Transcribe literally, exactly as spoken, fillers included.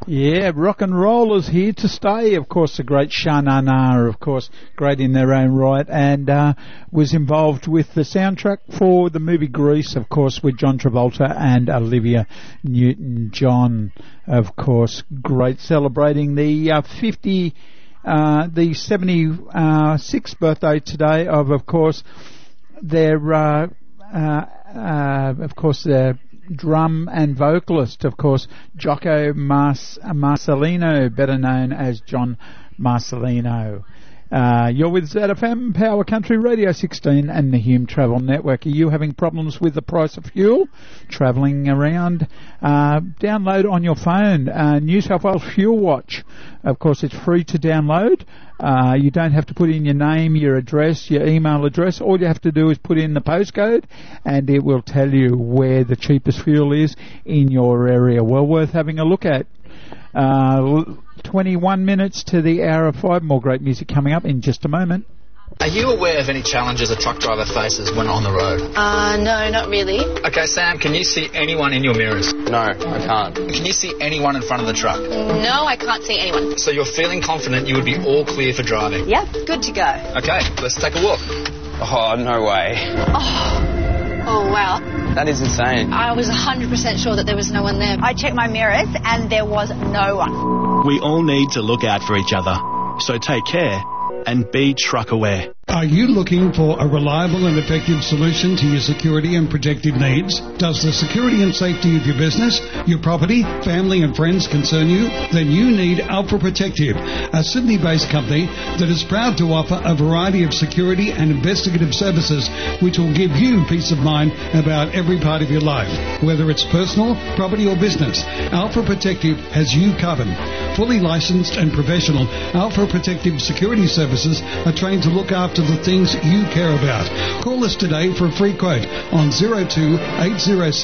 Yeah, rock and roll is here to stay. Of course, the great Sha Na Na, of course, great in their own right, and uh, was involved with the soundtrack for the movie Grease, of course, with John Travolta and Olivia Newton-John, of course. Great, celebrating the uh, fifty, uh, the seventy-sixth birthday today of, of course, their, uh, uh, uh, of course, their drum and vocalist, of course, Jocko Mas- Marcelino, better known as John Marcelino. Uh, you're with Z F M, Power Country Radio sixteen and the Hume Travel Network. Are you having problems with the price of fuel? Travelling around? Uh, download on your phone uh, New South Wales Fuel Watch. Of course, it's free to download. Uh, you don't have to put in your name, your address, your email address. All you have to do is put in the postcode and it will tell you where the cheapest fuel is in your area. Well worth having a look at. Uh, twenty-one minutes to the hour of five. More great music coming up in just a moment. Are you aware of any challenges a truck driver faces when on the road? Uh, no, not really. Okay, Sam, can you see anyone in your mirrors? No, I can't. Can you see anyone in front of the truck? No, I can't see anyone. So you're feeling confident you would be all clear for driving? Yep, good to go. Okay, let's take a look. Oh, no way. Oh, oh wow. That is insane. I was one hundred percent sure that there was no one there. I checked my mirrors and there was no one. We all need to look out for each other. So take care and be truck aware. Are you looking for a reliable and effective solution to your security and protective needs? Does the security and safety of your business, your property, family and friends concern you? Then you need Alpha Protective, a Sydney-based company that is proud to offer a variety of security and investigative services which will give you peace of mind about every part of your life. Whether it's personal, property or business, Alpha Protective has you covered. Fully licensed and professional, Alpha Protective Security Services are trained to look after the things you care about. Call us today for a free quote on zero two eight zero six